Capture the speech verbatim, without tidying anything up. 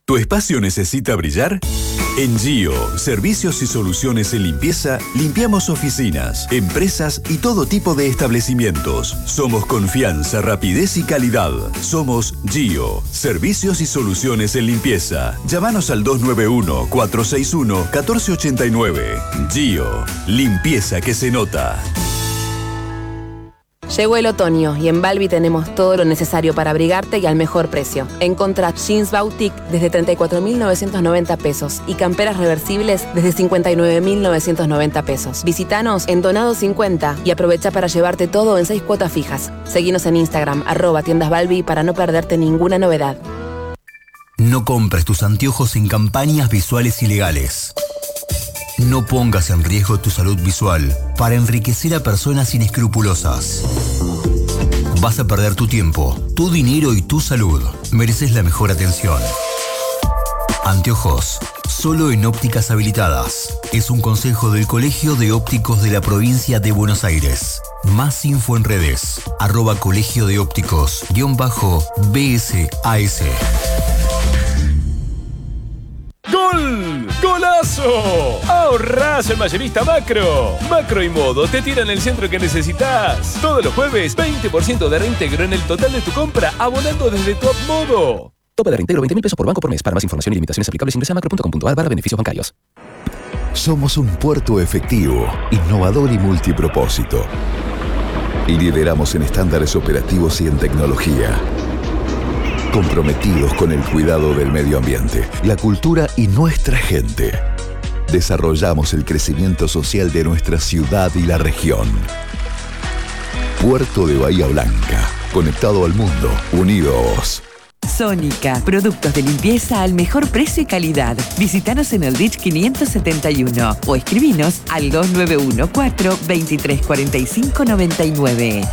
¿Tu espacio necesita brillar? En Gio, servicios y soluciones en limpieza, limpiamos oficinas, empresas y todo tipo de establecimientos. Somos confianza, rapidez y calidad. Somos Gio, servicios y soluciones en limpieza. Llámanos al dos nueve uno, cuatro seis uno, uno cuatro ocho nueve. Gio, limpieza que se nota. Llegó el otoño y en Balbi tenemos todo lo necesario para abrigarte y al mejor precio. Encontrá jeans Boutique desde treinta y cuatro mil novecientos noventa pesos y camperas reversibles desde cincuenta y nueve mil novecientos noventa pesos. Visítanos en Donado cincuenta y aprovecha para llevarte todo en seis cuotas fijas. Seguinos en Instagram, arroba tiendas Balbi para no perderte ninguna novedad. No compres tus anteojos en campañas visuales ilegales. No pongas en riesgo tu salud visual para enriquecer a personas inescrupulosas. Vas a perder tu tiempo, tu dinero y tu salud. Mereces la mejor atención. Anteojos, solo en ópticas habilitadas. Es un consejo del Colegio de Ópticos de la Provincia de Buenos Aires. Más info en redes, arroba colegio de ópticos, guión bajo, B S A S. ¡Gol! ¡Golazo! ¡Ahorrás en Mayorista Macro! Macro y Modo te tiran el centro que necesitas. Todos los jueves, veinte por ciento de reintegro en el total de tu compra, abonando desde Top Modo. Tope de reintegro veinte mil pesos por banco por mes. Para más información y limitaciones aplicables ingresa a macro punto com punto a r barra beneficios bancarios. Somos un puerto efectivo, innovador y multipropósito. Y lideramos en estándares operativos y en tecnología. Comprometidos con el cuidado del medio ambiente, la cultura y nuestra gente. Desarrollamos el crecimiento social de nuestra ciudad y la región. Puerto de Bahía Blanca, conectado al mundo, unidos. Sónica, productos de limpieza al mejor precio y calidad. Visítanos en el D I C quinientos setenta y uno o escribinos al dos nueve uno, cuatro dos tres cuatro cinco nueve nueve.